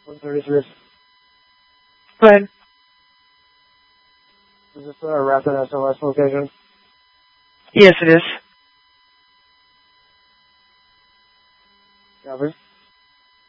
133. Go ahead. Is this a Rapid SOS location? Yes, it is. Copy.